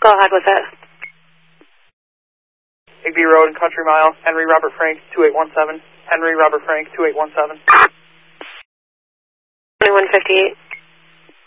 Go ahead with it. Igby Road and Country Mile, Henry Robert Frank, 2817. Henry Robert Frank, 2817. 2158.